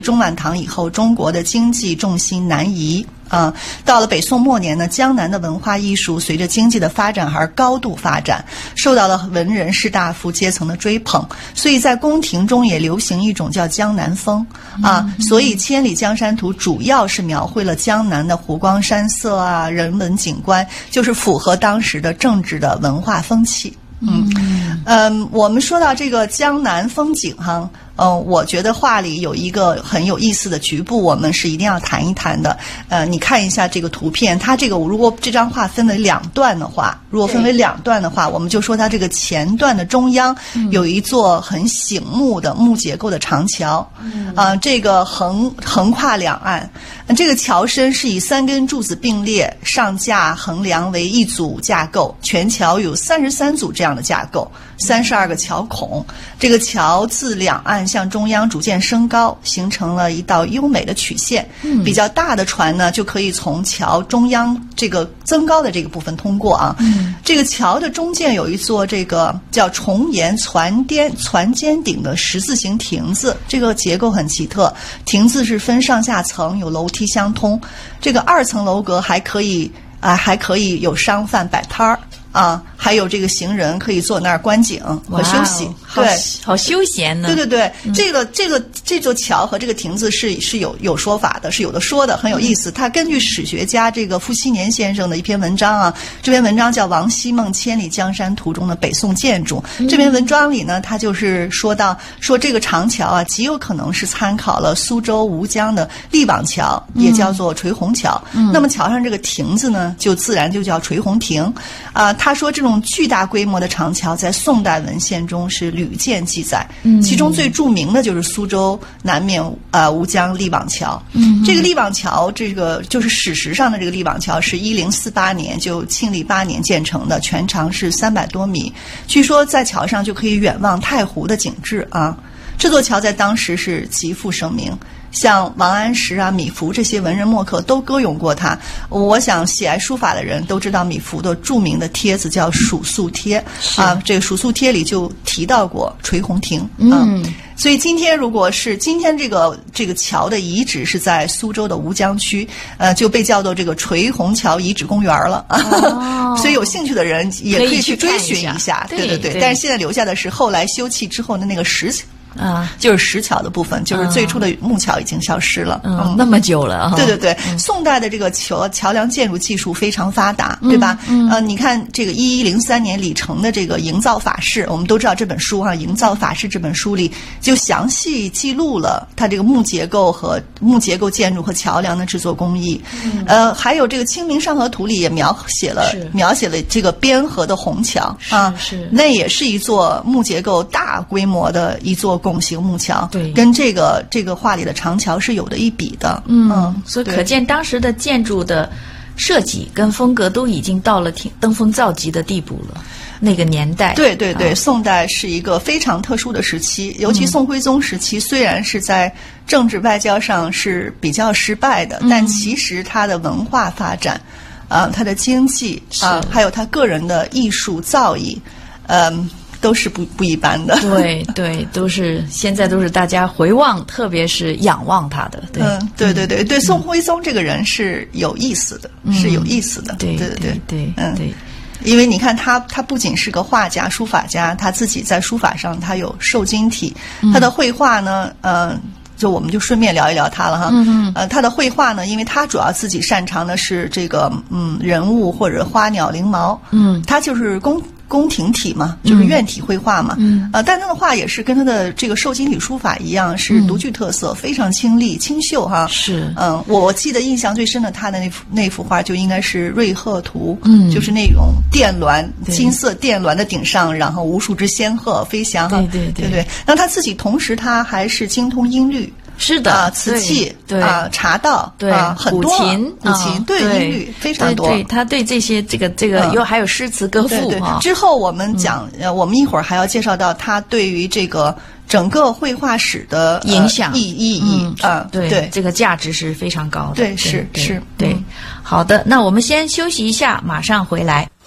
中晚唐以后，中国的经济重心南移到了北宋末年呢，江南的文化艺术随着经济的发展而高度发展，受到了文人士大夫阶层的追捧，所以在宫廷中也流行一种叫江南风所以《千里江山图》主要是描绘了江南的湖光山色人文景观，就是符合当时的政治的文化风气。我们说到这个江南风景我觉得画里有一个很有意思的局部，我们是一定要谈一谈的。你看一下这个图片，它这个如果这张画分为两段的话，我们就说它这个前段的中央有一座很醒目的木结构的长桥，这个横跨两岸，这个桥身是以3根柱子并列，上架横梁为一组架构，全桥有33组这样的架构，32个桥孔。这个桥自两岸向中央逐渐升高，形成了一道优美的曲线。比较大的船呢，就可以从桥中央这个增高的这个部分通过这个桥的中间有一座这个叫重檐攒尖顶的十字形亭子，这个结构很奇特。亭子是分上下层，有楼梯相通。这个2层楼阁还可以有商贩摆摊儿。还有这个行人可以坐那儿观景和休息，对， 好休闲呢。 对，这座桥和这个亭子是有说法的，是有的说的，很有意思。他根据史学家这个傅熹年先生的一篇文章这篇文章叫《王希孟千里江山图》中的北宋建筑。这篇文章里呢，他就是说这个长桥极有可能是参考了苏州吴江的力网桥，也叫做垂虹桥。那么桥上这个亭子呢，就自然就叫垂虹亭他说这种巨大规模的长桥在宋代文献中是屡见记载，其中最著名的就是苏州南面吴江力网桥。这个力网桥，这个就是史实上的这个力网桥是1048年就庆历8年建成的，全长是300多米。据说在桥上就可以远望太湖的景致这座桥在当时是极负盛名。像王安石米芾这些文人墨客都歌咏过他。我想喜爱书法的人都知道米芾的著名的帖子叫《蜀素帖》这个《蜀素帖》里就提到过垂虹亭所以今天这个桥的遗址是在苏州的吴江区，就被叫做这个垂虹桥遗址公园了所以有兴趣的人也可以去追寻一下。对，但是现在留下的是后来修葺之后的那个石桥就是石桥的部分，就是最初的木桥已经消失了。 那么久了对，宋代的这个桥梁建筑技术非常发达，对吧？你看这个1103年李成的这个《营造法式》，我们都知道这本书《营造法式》这本书里就详细记录了它这个木结构建筑和桥梁的制作工艺。还有这个《清明上河图》里也描写了这个边河的虹桥是那也是一座木结构大规模的一座拱形木桥， 对， 跟这个画里的长桥是有的一比的。 所以可见当时的建筑的设计跟风格都已经到了登峰造极的地步了。那个年代， 对，宋代是一个非常特殊的时期，尤其宋徽宗时期，虽然是在政治外交上是比较失败的，但其实它的文化发展，它的经济还有他个人的艺术造诣，都是不一般的。 对，现在都是大家回望，特别是仰望他的。 对，宋徽宗这个人是有意思的，对。因为你看他不仅是个画家、书法家，他自己在书法上他有瘦金体，他的绘画呢，我们就顺便聊一聊他了哈。他的绘画呢，因为他主要自己擅长的是这个人物或者花鸟灵毛，他就是宫廷体嘛，就是院体绘画嘛。但他的画也是跟他的这个瘦金体书法一样，是独具特色，非常清丽清秀哈。 是， 我记得印象最深的他的那幅画就应该是《瑞鹤图》，就是那种电鸾，金色电鸾的顶上，然后无数只仙鹤飞翔。对。那他自己同时他还是精通音律。 是的， 瓷器，茶道，很多古琴，对，音律非常多。 对，他对这些这个又还有诗词歌赋。 对，之后我们讲，我们一会儿还要介绍到他对于这个整个绘画史的影响意义对，这个价值是非常高的。 对，是， 对。好的，那我们先休息一下，马上回来。